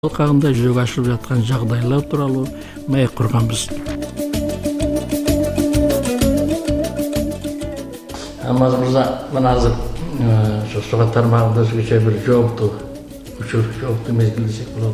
алкагында жүзөгө ашырып жаткан жагдайлар тууралуу маек курганбыз. Алмаз мырза, мына азыр ошо суга тармагында өзгөчө бир жооптуу мезгил десек болот.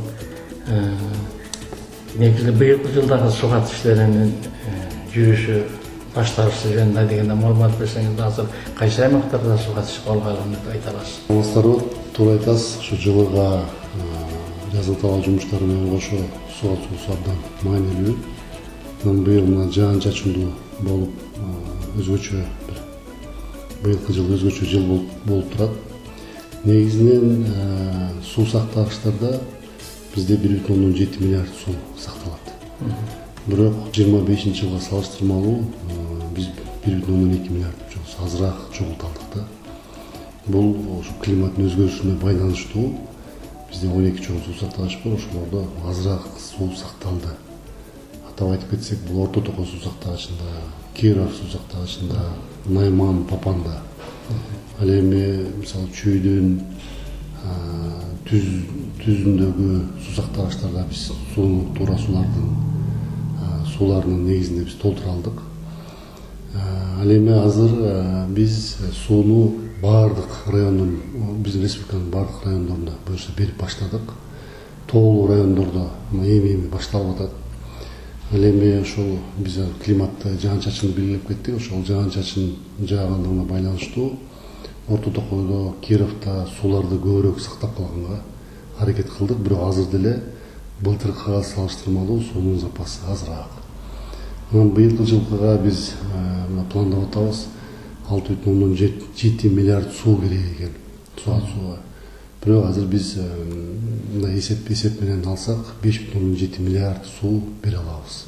Негизи быйылкы жылдагы сугат иштеринин жүрүшү, башталышы жөнүндө дегенде маалымат берсеңиз, азыр кайсы аймактарда сугат иши колго алынып айта аласыз? Алыстарбы, туура айтасыз. Ушу жылыга жазгы талаа жумуштары менен кошо суга суусу абдан маанилүү. Быйыл мына жаан-чачындуу болуп, өзгөчө быйылкы жыл өзгөчө жыл болуп турат. Негизинен суу сактагычтарда бизде 1,7 миллиард суу сакталат. Бирок 25-жылга салыштырмалуу биз 1,2 миллиард азыраак чогулталдык да. Бул ошо климаттын өзгөрүшүнө байланыштуу. Бизде 12 чоң суу сактагыч бар, ошолордо азыраак суу сакталды. Атап айтып кетсек, бул Орто Токой суу сактагычында, Киров суу сактагычында, Найман, Папанда. Ал эми мисалы Чүйдүн, Түзүндөгү суу сактагычтарда биз сууну туура суулардын негизинде биз толтура алдык. Ал эми азыр биз сууну бардык райондун, биздин республиканын бардык райондорунда буюрса берип баштадык. Тоолуу райондордо эми башталып атат. Ал эми ошол биз климатты жаан-чачынды белгилеп кеттик. Ошол жаан-чачын жаагандыгына байланыштуу Орто Токойдо, Кировдо сууларды көбүрөөк сактап калганга аракет кылдык. Бирок азыр деле былтыркыга салыштырмалуу суунун запасы азыраак. Быйылкы жылкыга биз пландап атабыз 6,7 миллиард суу керек экен, сууга. Бирок азыр биз мындай эсеп менен алсак 5,7 миллиард суу бере алабыз.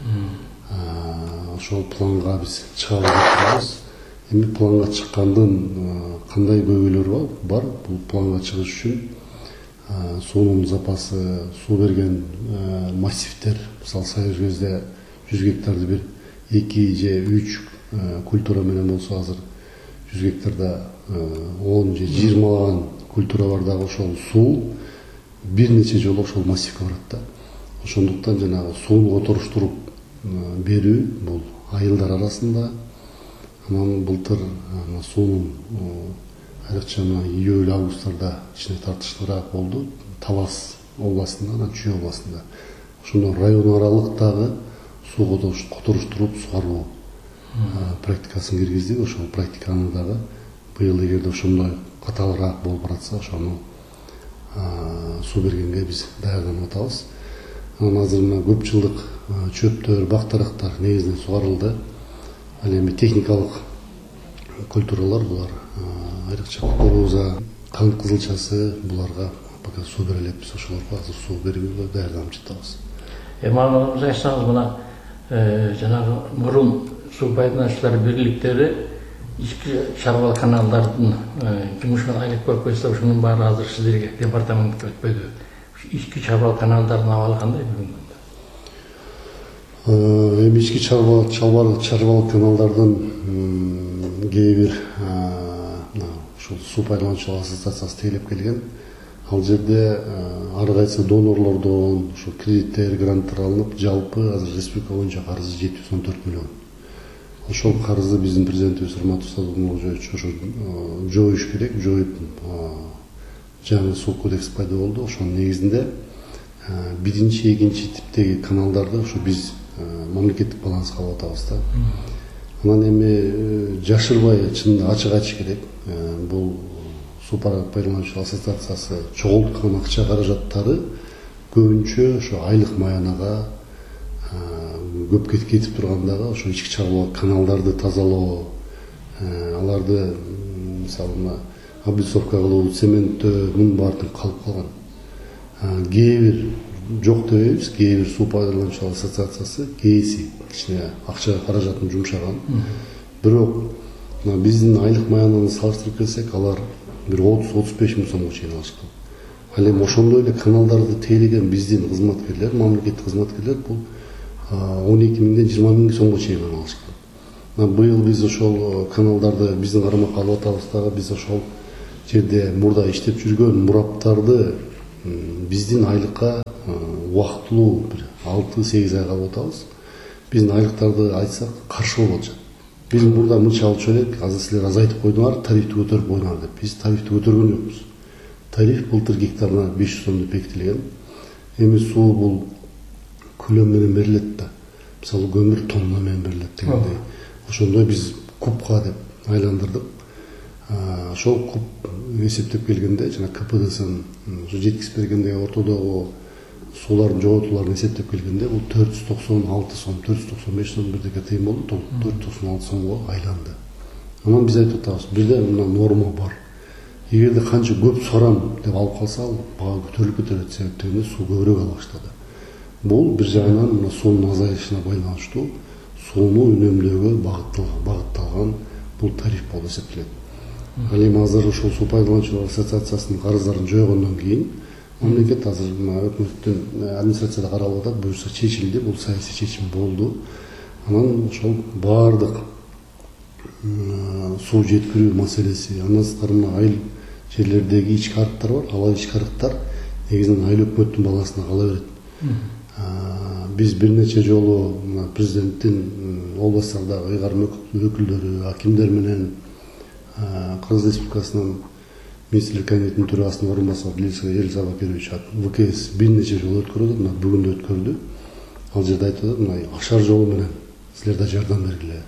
Ошол планга биз чыга алабыз. Эми планга чыккандын кандай көйгөйлөрү бар? Бул планга чыгыш үчүн суунун запасы, суу берген массивдер, мисалы Союз кезде 100 гектарды бир 2 же 3 культура менен болсо, азыр 100 гектарда 10 же 20 культура бар дагы ошол суу бир нече жолу ошол массивке барат да. Ошондуктан жанагы сууну которуштуруп берүү бул айылдар арасында. Анан былтыр суунун айрыкча июль августтарда кичине тартыштуураак болду. Талас областында, анан Чүй областында. Ошондо район аралык дагы суу которуштуруп сугаруу практикасын киргиздик. Ошол практиканы дагы быйыл эгерде ошондой катаалыраак болуп баратса, ошону суу бергенге биз даярданып атабыз. Анан азыр мына көп жылдык чөптөр, бактарактар негизинен сугарылды. Ал эми техникалык культуралар булар айрыкча кукуруза, кант кызылчасы, буларга пока суу бере элекпиз. Ошолорго азыр суу берүүгө даярданып жатабыз. Мага айтсаңыз, мына жанагы мурун суу пайдалануучулар бирликтери ички чарбал каналдардын жумушуна айлык коюп койсо, ушунун баары азыр сиздерге департаментке өтпөйдү. Ички чарбал каналдардын абалы кандай бүгүнкү күндө? Эми ички чарбал каналдардын кээ бир ушул суу пайдалануучулар ассоциациясы тейлеп келген. Ал жерде ар кайсы донорлордон ушул кредиттер, гранттар алынып, жалпы азыр республика боюнча карызы 714 миллион. Ошол карызды биздин президентибиз Урматтуу Садыр Нуркожоевич ошо жоюш керек, жоюп жаңы суу кодекс пайда болду. Ошонун негизинде биринчи, экинчи типтеги каналдарды ошо биз мамлекеттик баланска алып атабыз да. Анан эми жашырбай чынында ачык айтыш керек. Бул суу пайдалануучулар ассоциациясы чогулткан акча каражаттары көбүнчө ошо айлык маянага көп кетип тургандагы ошо ички чарбал каналдарды тазалоо, аларды мисалы мына облицовка кылуу, цементтөө, мунун баардыгы калып калган. Кээ бир жок дебейбиз, кээ бир суу пайдалануучулар ассоциациясы кээси кичине акча каражатын жумшаган. Бирок биздин айлык маянаны салыштырып келсек, алар бир 30-35 миң сомго чейин алышкан. Ал эми ошондой эле каналдарды тейлеген биздин кызматкерлер, мамлекеттик кызматкерлер бул 12 миңден 20 миң сомго чейин алышкан. Быйыл биз ошол каналдарды биздин карамакка алып атабыз дагы. Биз ошол жерде мурда иштеп жүргөн мураптарды биздин айлыкка убактылуу бир 6-8 ай калып атабыз. Биздин айлыктарды айтсак каршы болуп атышат. Биз мурда мынча алчу элек, азыр силер азайтып койдуңар, тарифти көтөрүп койдуңар деп. Биз тарифти көтөргөн жокпуз. Тариф былтыр гектарына 500 сом деп бекитилген. Эми суу бул көлөм менен берилет да. Мисалы көмүр тонна менен берилет дегендей. Ошондой биз кубка деп айландырдык. Ошол куб эсептеп келгенде жана КПДсын жеткизип бергенде ортодогу суулардын жоготууларын эсептеп келгенде бул 496 сом, 495 сом бирдеке тыйын болду, 496 сомго айланды. Анан биз айтып атабыз, бирде мына норма бар. Эгерде канча көп сорам деп алып калса, ал бага көтөрүлүп кетет, себептен суу көбүрөөк ала баштады. Бул бир жагынан мына суунун азайышына байланыштуу, сууну үнөмдөөгө багытталган бул тариф болуп эсептелет. Ал эми азыр ошол суу пайдалануучулар ассоциациясынын карыздарын жойгондон кийин мамлекет азыр өкмөттүн администрацияда каралып атат, буюрса чечилди, бул саясий чечим болду. Анан ошол баардык суу жеткирүү маселеси, андан сырткары мына айыл жерлердеги ички арыктар бар, ал ички арыктар негизинен айыл өкмөттүн баласына кала берет. Биз бир нече жолу президенттин областтардагы ыйгарым өкүлдөрү, акимдер менен Кыргыз Республикасынын министрлер кабинетинин төрагасынын орун басары Элис Абакерович ВКС бир нече жолу өткөрдү, мына бүгүн да өткөрдү. Ал жерде айтып атат, мына ашар жолу менен силер да жардам бергиле.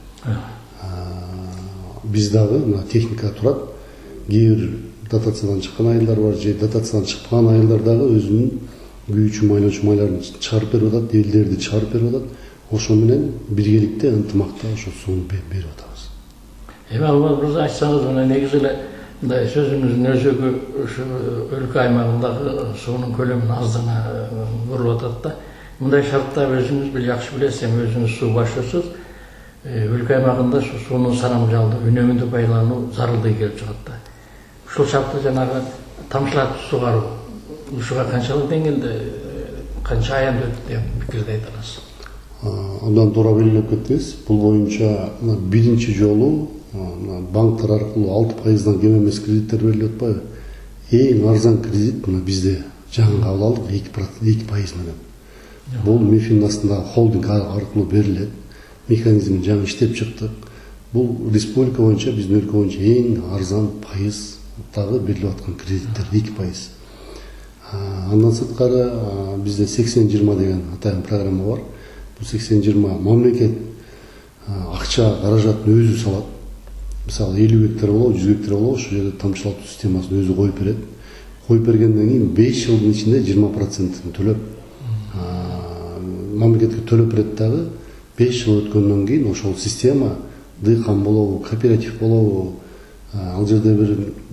Биз дагы мына техника турат. Кээ бир дотациядан чыккан айылдар бар, же дотациядан чыкпаган айылдар дагы өзүнүн күйүүчү майлоочу майларын чыгарып берип атат, элдерди чыгарып берип атат. Ошо менен биргеликте ынтымакта ошо сууну берип атабыз. Эми Алмаз мырза айтсаңыз, мына негизи эле мындай сөзүңүздүн өзөгү ушу өлкө аймагындагы суунун көлөмүнүн аздыгына бурулуп атат да. Мындай шартта өзүңүз бир жакшы билесиз, эми өзүңүз суу башчысыз. Өлкө аймагында суунун санамжалдуу үнөмүндүү пайдалануу зарылдыгы келип чыгат да. Ушул шартта жанагы тамчылатып сугаруу ушуга канчалык деңгээлде, канча аянда өтүп деп пикирди айта аласыз? Абдан туура белгилеп кеттиңиз. Бул боюнча биринчи жолу банктар аркылуу 6%дан кем эмес кредиттер берилип атпайбы? Эң арзан кредит мына бизде жаңы кабыл алдык 2% менен. Бул МИФИНин астындагы холдинг аркылуу берилет. Механизмин жаңы иштеп чыктык. Бул республика боюнча, биздин өлкө боюнча эң арзан пайыздагы берилип аткан кредиттер 2%. Андан сырткары бизде 80-20 деген атайын программа бар. Бул 80-20 мамлекет акча каражатын өзү салат. Мисалы 50 гектар болобу, 100 гектар болобу, ошол жерде тамчылатуу системасын өзү коюп берет. Коюп бергенден кийин 5 жылдын ичинде 20%-ын төлөп, мамлекетке төлөп берет дагы. 5 жыл өткөндөн кийин ошол система дыйкан болобу, кооператив болобу, ал жерде бир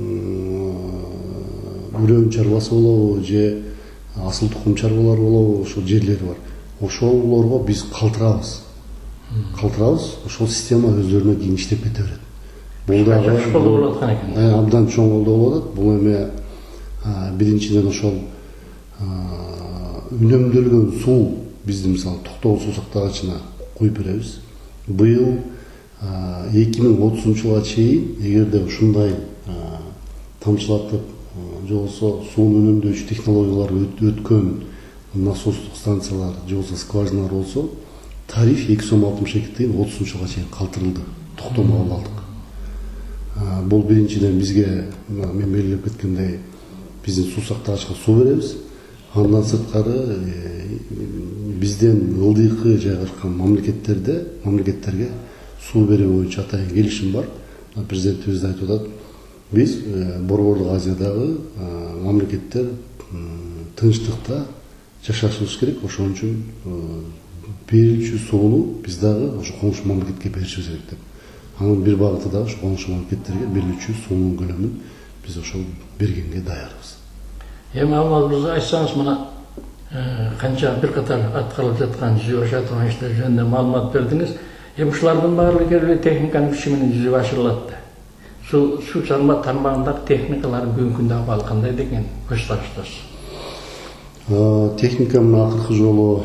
үрөөн чарбасы болобу, же асыл тукум чарбалар болобу, ошол жерлери бар. Ошолорго биз калтырабыз. Ошол система өздөрүнө кийин иштеп кете берет. Бул дагы болуп аткан экен. Абдан чоң колдоо болуп атат. Бул эми биринчиден ошол үнөмдөлгөн суу бизди мисалы Токтогул суу сактагычына куюп беребиз. Быйыл 2030 жылга чейин эгерде ушундай тамчылатып же болбосо сууну үнөмдөөчү технологиялар өткөн насостук станциялар же болбосо скважиналар болсо, тариф 2 сом 62 тыйын 30 жылга чейин калтырылды. Токтому кабыл алдык. Бул биринчиден бизге мен белгилеп кеткендей биздин суу сактагычка суу беребиз. Андан сырткары бизден ылдыйкы жайгашкан мамлекеттерге суу берүү боюнча атайын келишим бар. Президентибиз да айтып атат, биз Борбордук Азиядагы мамлекеттер тынчтыкта жашашыбыз керек, ошон үчүн берүүчү сууну биз дагы ошо коңшу мамлекетке беришибиз керек деп. Анын бир багыты дагы ошо коңшу мамлекеттерге берүүчү суунун көлөмүн биз ошол бергенге даярбыз. Эми Алмаз мырза айтсаңыз, мына канча бир катар аткарылып жаткан жүзүгө аша турган иштер жөнүндө маалымат бердиңиз. Эми ушулардын баардыгы эле техниканын күчү менен жүзүгө ашырылат. Суу чыгарма тармагындагы техникалардын бүгүнкү күндө абалы кандай деген көз караштасыз? Техника мына акыркы жолу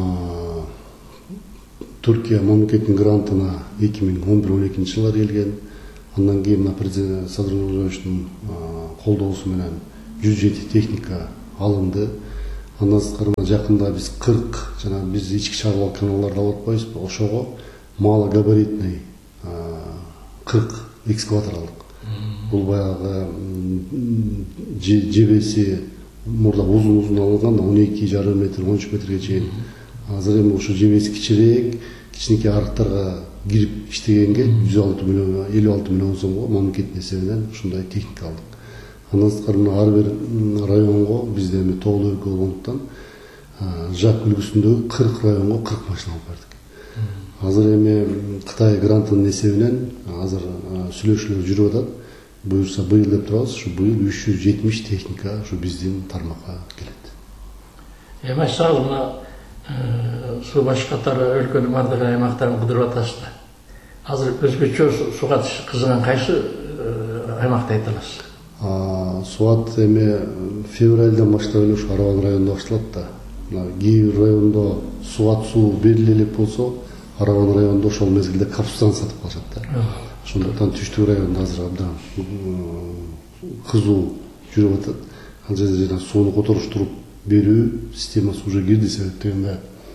Түркия мамлекетинин грантына 2011-12 жылдары келген. Андан кийин президент Садыр Нурзиевичтин колдоосу менен 107 техника алынды. Андан сыртқары жакында биз 40 жана биз ички чарбал каналдарды алып атпайбызбы, ошого малогабаритный 40 экскаватор алдык. Бул баягы жебеси мурда узун алынган 12,5 метр, 13 метрге чейин. Азыр эми ошо жебеси кичирээк, кичинекей арыктарга кирип иштегенге 56 миллион сомго мамлекеттин эсебинен ушундай техника алдык. Андан сырткары ар бир районго бизде эми тоолуу өлкө болгондуктан ЖАК үлгүсүндөгү 40 районго 40 машина алып бердик. Азыр эми Кытай грантынын эсебинен азыр сүйлөшүүлөр жүрүп атат. Буюрса быйыл деп турабыз, ушу быйыл 370 техника ушу биздин тармакка келет. Машал мына суу башкатары өлкөнүн бардык аймактарын кыдырып атасыздар. Азыр өзгөчө суга кызыган кайсы аймакты айта аласыз? Суат эми февралдан баштап эле ушу Араван районунда башталат да. Кээ бир райондо суат суу бериле элек болсо, Араван районунда ошол мезгилде капстан сатып калышат да. Ошондуктан түштүк районунда азыр абдан кызуу жүрүп атат. Ал жерде жана сууну которуштуруп берүү системасы уже кирди, себептен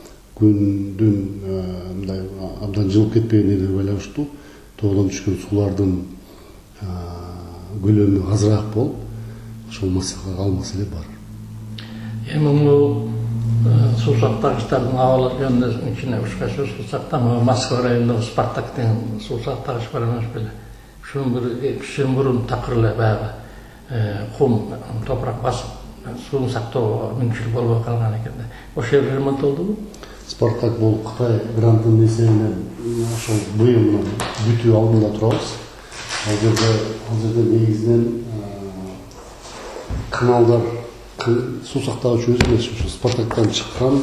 күндүн мындай абдан жылып кетпегенине байланыштуу тоодон түшкөн суулардын көлөмү азыраак болуп, ошол маселе бар. Эми бул суу сактагычтардын абалы жөнүндө кичине ушка сөз кылсак да, Москва районундагы Спартак деген суу сактагыч бар эмес беле. Ушунун бир 2 жыл мурун такыр эле баягы кум топурак басып сууну сактоо мүмкүнчүлүк болбой калган экен да. Ошол жер ремонттолдубу? Спартак бул Кытай грантынын эсебинен ошол быйыл бүтүү алдында турабыз. Ал жерде негизинен каналдар суу сактагыч өзү эмес, ушу Спартактан чыккан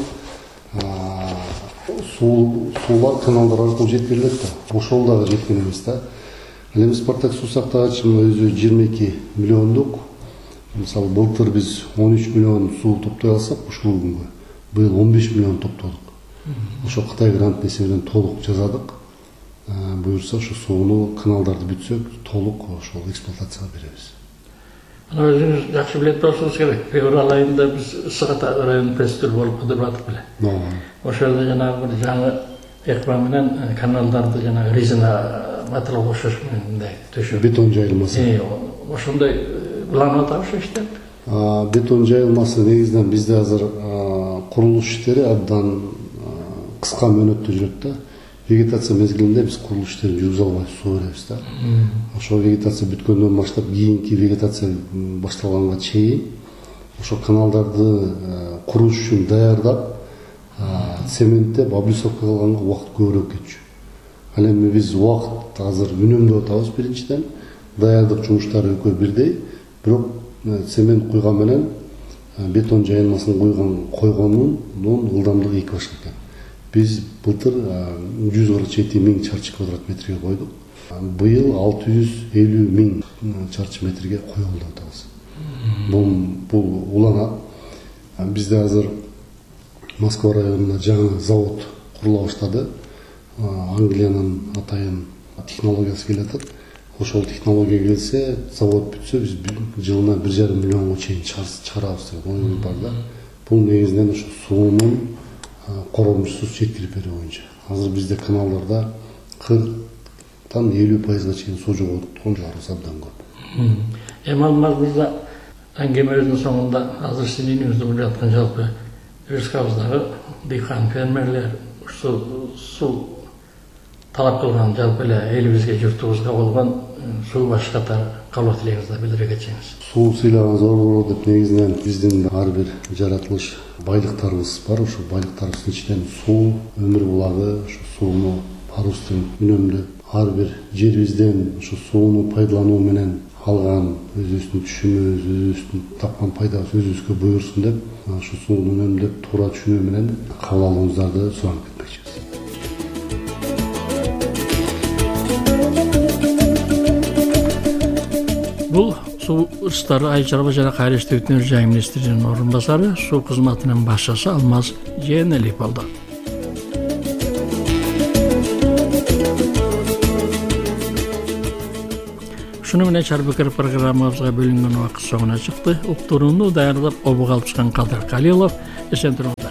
суулар каналдар аркылуу жетип берилет да. Ошол дагы жеткен эмес да. Ал эми Спартак суу сактагычынын өзү 22 миллиондук. Мисалы былтыр биз 13 миллион суу топтой алсак, ушул күнгө быйыл 15 миллион топтодук. Ошо Кытай грант эсебинен толук жазадык. Буюрса ошо сууну каналдарды бүтсөк, толук ошол эксплуатацияга беребиз. Өзүңүз жакшы билет болсоңуз керек. Февраль айында биз Ысык Ата районунун пресстер болуп кыдырып аттык беле. Ошол жерде жанагы бир жаңы экпа менен каналдарды жанагы резина материал кошуш менен мындай төшөп. Бетон жайылмасы. Ошондой уланып атабы ошо иштер? Бетон жайылмасы негизинен бизде азыр курулуш иштери абдан кыска мөөнөттө жүрөт да. Вегетация мезгилинде биз курулуш иштерин жүргүзө албай суу беребиз да. Ошо вегетация бүткөндөн баштап кийинки вегетация башталганга чейин ошо каналдарды куруш үчүн даярдап, цементтеп, облицовка кылганга убакыт көбүрөөк кетчү. Ал эми биз убакыт азыр үнөмдөп атабыз биринчиден. Даярдык жумуштары экөө бирдей, бирок цемент куйган менен бетон жайылмасын койгондун ылдамдыгы эки башка экен. Biz былтыр 147 миң чарчы квадрат метрге койдук. Быйыл 650 миң чарчы метрге коюлду атабыз. Бул уланат. Бизде азыр Москва районунда жаңы завод курулуп баштады. Англиянын атайын технологиясы келатат. Ошол технология келсе, завод бүтсө, биз жылына 1,5 миллионго чейин чыгарабыз деген оюбуз бар да. Бул негизинен ошо суунун коромчусуз жеткирип берүү боюнча. Азыр бизде каналдарда 40-тан 50% чейин суу жоготкон жарыбыз абдан көп. Эми алмазда аңгемебиздин соңунда азыр сиздин үйүңүздө болуп жаткан жалпы Республикабыздагы дыйкан фермерлер суу талап кылган жалпы эле элибизге, журтубузга болгон суу башкатар каалоо тилегиңизди билдире кетсеңиз. Суу сыйлаган зор болот деп негизинен биздин ар бир жаратылыш байлыктарыбыз бар. Ошо байлыктарыбыздын ичинен суу, өмүр булагы, ошо сууну парустун үнөмдөп, ар бир жерибизден ошо сууну пайдалануу менен алган өзүбүздүн түшүмүбүз, өзүбүздүн тапкан пайдабыз өзүбүзгө буйрсун деп, ошо сууну үнөмдөп туура түшүнүү менен кабыл алууңуздарды суранып кетмекчибиз. Бул суу ыстары Ай Чарба жана кайра иштөөтүн жай министринин орун басары, суу кызматынын башчысы Алмаз Жээнелиев болду. Ушуну менен Чарбекер программабызга бөлүнгөн убакыт соңуна чыкты. Уктурууну даярдап обуга алып чыккан Кадыр Калилов. Эсен туруңуздар.